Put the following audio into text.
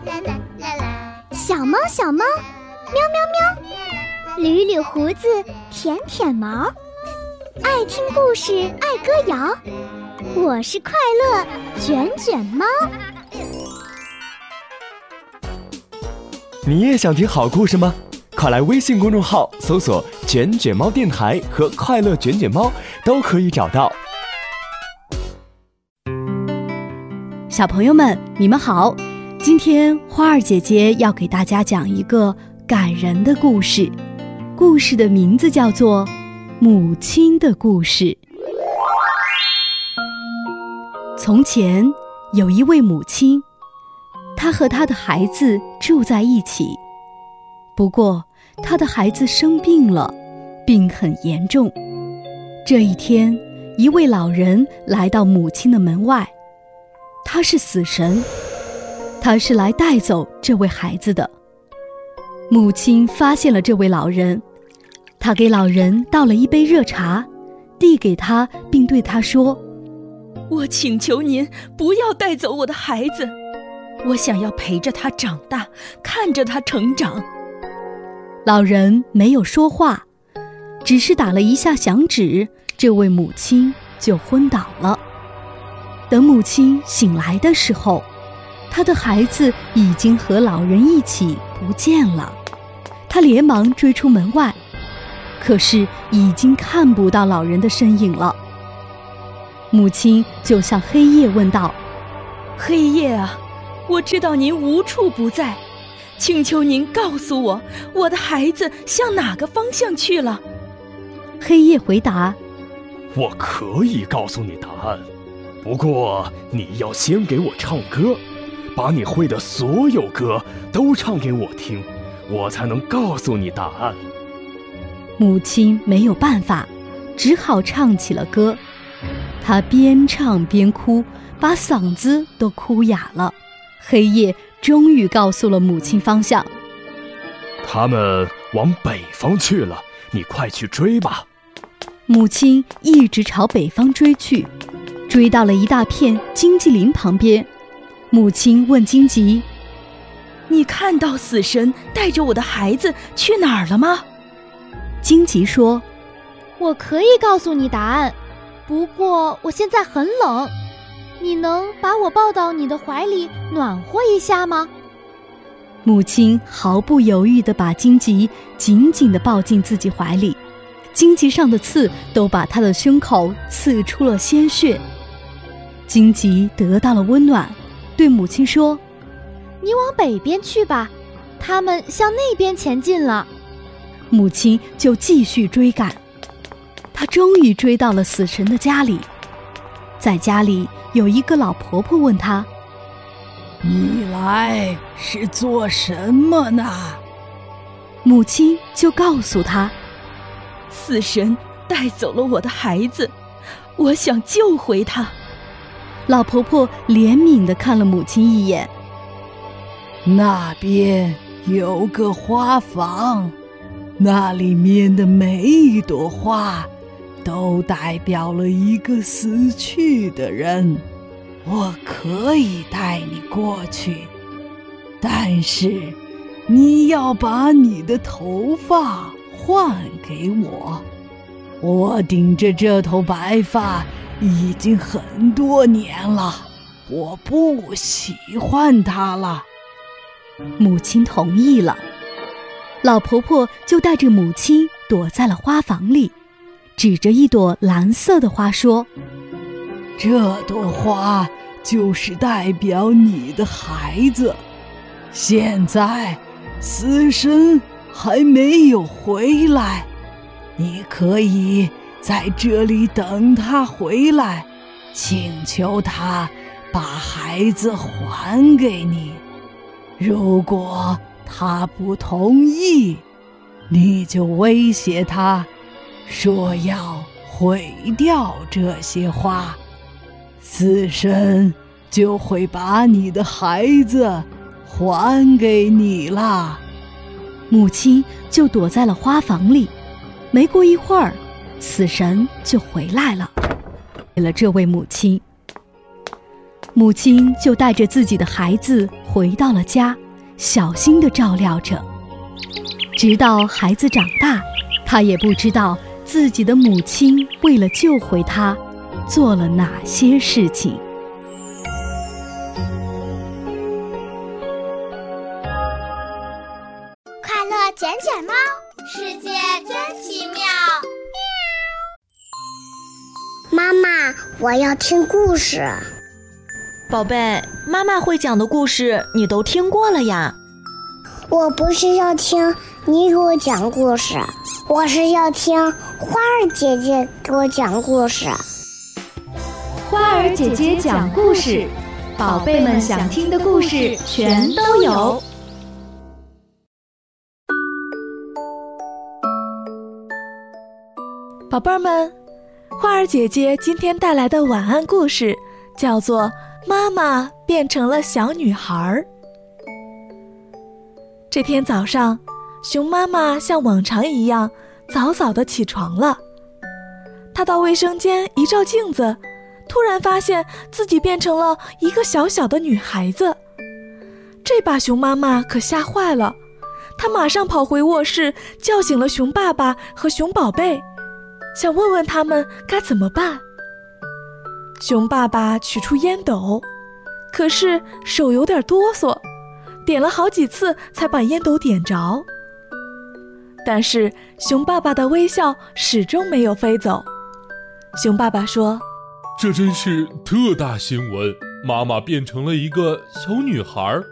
小猫小猫，喵喵喵，捋捋胡子，舔舔毛，爱听故事，爱歌谣。我是快乐卷卷猫。 你也想听好故事吗？快来微信公众号搜索卷卷猫电台和快乐卷卷猫，都可以找到。 小朋友们，你们好，今天花儿姐姐要给大家讲一个感人的故事，故事的名字叫做《母亲的故事》。从前有一位母亲，她和她的孩子住在一起，不过她的孩子生病了，病很严重。这一天，一位老人来到母亲的门外，他是死神，他是来带走这位孩子的。母亲发现了这位老人，她给老人倒了一杯热茶，递给他，并对他说： 我请求您不要带走我的孩子，我想要陪着他长大，看着他成长。 老人没有说话，只是打了一下响指，这位母亲就昏倒了。等母亲醒来的时候，她的孩子已经和老人一起不见了。她连忙追出门外，可是已经看不到老人的身影了。母亲就向黑夜问道： 黑夜啊，我知道您无处不在，请求您告诉我，我的孩子向哪个方向去了？ 黑夜回答： 我可以告诉你答案，不过你要先给我唱歌，把你会的所有歌都唱给我听，我才能告诉你答案。 母亲没有办法，只好唱起了歌。她边唱边哭，把嗓子都哭哑了。黑夜终于告诉了母亲方向： 他们往北方去了，你快去追吧。 母亲一直朝北方追去，追到了一大片荆棘林旁边。母亲问荆棘： 你看到死神带着我的孩子去哪儿了吗？ 荆棘说： 我可以告诉你答案，不过我现在很冷，你能把我抱到你的怀里暖和一下吗？ 母亲毫不犹豫地把荆棘紧紧地抱进自己怀里，荆棘上的刺都把她的胸口刺出了鲜血。荆棘得到了温暖，对母亲说： 你往北边去吧，他们向那边前进了。 母亲就继续追赶，她终于追到了死神的家里。在家里有一个老婆婆问她： 你来是做什么呢？ 母亲就告诉她： 死神带走了我的孩子，我想救回他。 老婆婆怜悯地看了母亲一眼： 那边有个花房，那里面的每一朵花都代表了一个死去的人，我可以带你过去，但是你要把你的头发换给我。我顶着这头白发已经很多年了，我不喜欢它了。 母亲同意了，老婆婆就带着母亲躲在了花房里，指着一朵蓝色的花说： 这朵花就是代表你的孩子，现在死神还没有回来，你可以在这里等他回来，请求他把孩子还给你。如果他不同意，你就威胁他，说要毁掉这些花，死神就会把你的孩子还给你啦。 母亲就躲在了花房里。没过一会儿，死神就回来了，给了这位母亲。 母亲就带着自己的孩子回到了家，小心地照料着。直到孩子长大，他也不知道自己的母亲为了救回他，做了哪些事情。 快乐卷卷猫，世界真奇妙。妈妈，我要听故事。 宝贝，妈妈会讲的故事你都听过了呀。 我不是要听你给我讲故事，我是要听花儿姐姐给我讲故事。 花儿姐姐讲故事，宝贝们想听的故事全都有。 宝贝儿们，花儿姐姐今天带来的晚安故事叫做《妈妈变成了小女孩》。这天早上，熊妈妈像往常一样早早地起床了。她到卫生间一照镜子，突然发现自己变成了一个小小的女孩子。这把熊妈妈可吓坏了，她马上跑回卧室，叫醒了熊爸爸和熊宝贝，想问问他们该怎么办。熊爸爸取出烟斗，可是手有点哆嗦，点了好几次才把烟斗点着。但是熊爸爸的微笑始终没有飞走。熊爸爸说： 这真是特大新闻，妈妈变成了一个小女孩，